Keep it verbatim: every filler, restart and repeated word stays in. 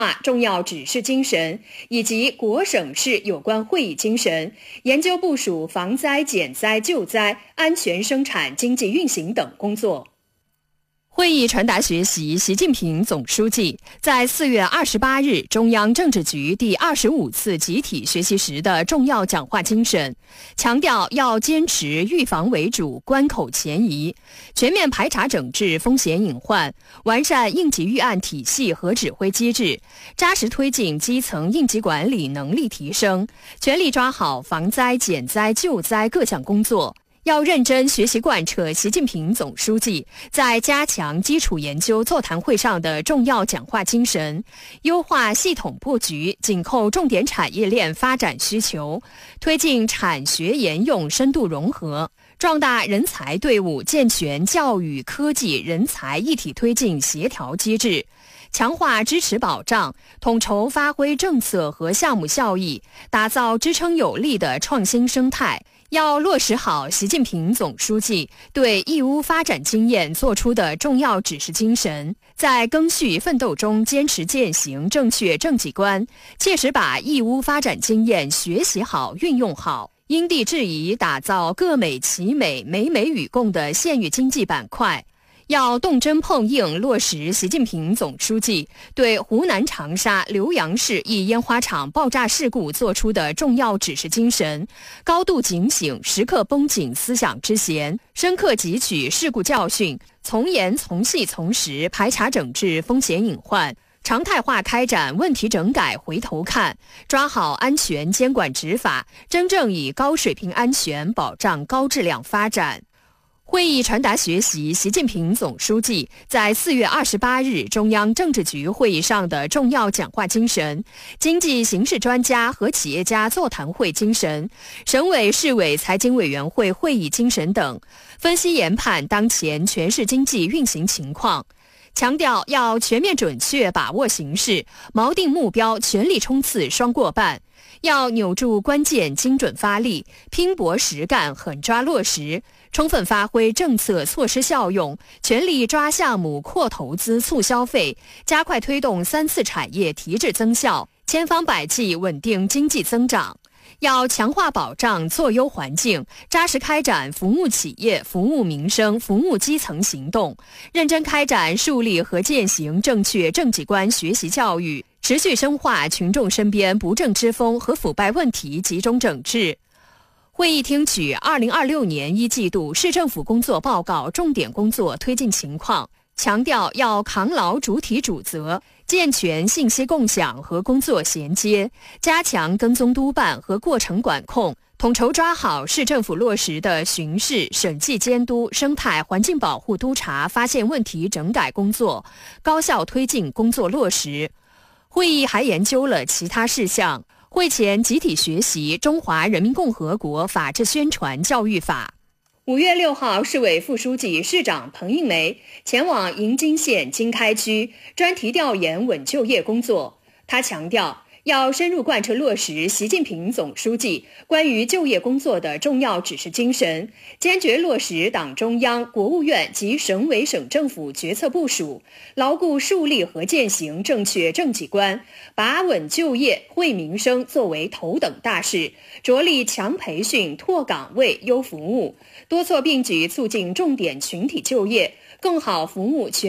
重要指示精神以及国省市有关会议精神，研究部署防灾减灾救灾、安全生产经济运行等工作。会议传达学习习近平总书记在四月二十八日中央政治局第二十五次集体学习时的重要讲话精神，强调要坚持预防为主、关口前移，全面排查整治风险隐患，完善应急预案体系和指挥机制，扎实推进基层应急管理能力提升，全力抓好防灾减灾救灾各项工作。要认真学习贯彻习近平总书记在加强基础研究座谈会上的重要讲话精神，优化系统布局，紧扣重点产业链发展需求，推进产学研用深度融合，壮大人才队伍，健全教育科技人才一体推进协调机制，强化支持保障，统筹发挥政策和项目效益，打造支撑有力的创新生态。要落实好习近平总书记对义乌发展经验作出的重要指示精神，在赓续奋斗中坚持践行正确政绩观，切实把义乌发展经验学习好、运用好，因地制宜打造各美其美、美美与共的县域经济板块。要动真碰硬落实习近平总书记对湖南长沙浏阳市一烟花厂爆炸事故作出的重要指示精神，高度警醒，时刻绷紧思想之弦，深刻汲取事故教训，从严从细从实排查整治风险隐患，常态化开展问题整改回头看，抓好安全监管执法，真正以高水平安全保障高质量发展。会议传达学习习近平总书记在四月二十八日中央政治局会议上的重要讲话精神，经济形势专家和企业家座谈会精神，省委市委财经委员会会议精神等，分析研判当前全市经济运行情况，强调要全面准确把握形势，锚定目标，全力冲刺双过半。要扭住关键，精准发力，拼搏实干，狠抓落实，充分发挥政策措施效用，全力抓项目，扩投资，促消费，加快推动三次产业提质增效，千方百计稳定经济增长。要强化保障做优环境，扎实开展服务企业、服务民生、服务基层行动，认真开展树立和践行正确政绩观学习教育，持续深化群众身边不正之风和腐败问题集中整治。会议听取二零二六年一季度市政府工作报告重点工作推进情况，强调要扛牢主体主责，健全信息共享和工作衔接，加强跟踪督办和过程管控，统筹抓好市政府落实的巡视、审计监督、生态环境保护督查、发现问题整改工作，高效推进工作落实。会议还研究了其他事项，会前集体学习《中华人民共和国法治宣传教育法》。五月六号，市委副书记、市长彭应梅前往银金县经开区专题调研稳就业工作。他强调，要深入贯彻落实习近平总书记关于就业工作的重要指示精神，坚决落实党中央、国务院及省委省政府决策部署，牢固树立和践行正确政绩观，把稳就业、惠民生作为头等大事，着力强培训、拓岗位、优服务，多措并举促进重点群体就业，更好服务全